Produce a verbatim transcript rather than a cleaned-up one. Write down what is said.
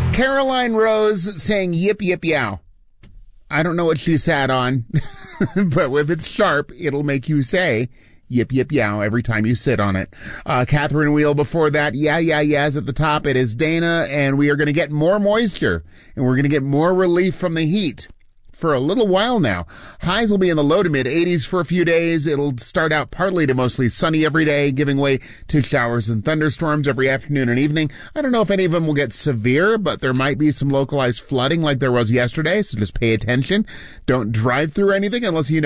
Caroline Rose saying yip, yip, yow. I don't know what she sat on, but if it's sharp, it'll make you say yip, yip, yow every time you sit on it. Uh, Catherine Wheel before that, yeah, yeah, yeahs at the top. It is Dana, and we are going to get more moisture, and we're going to get more relief from the heat for a little while now. Highs will be in the low to mid eighties for a few days. It'll start out partly to mostly sunny every day, giving way to showers and thunderstorms every afternoon and evening. I don't know if any of them will get severe, but there might be some localized flooding like there was yesterday, so just pay attention. Don't drive through anything unless you know